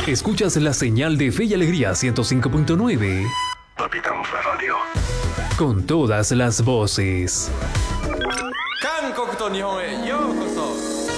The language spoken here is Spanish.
Escuchas la señal de Fe y Alegría 105.9. Capitán Radio. Con todas las voces. 韓国と日本へようこそ。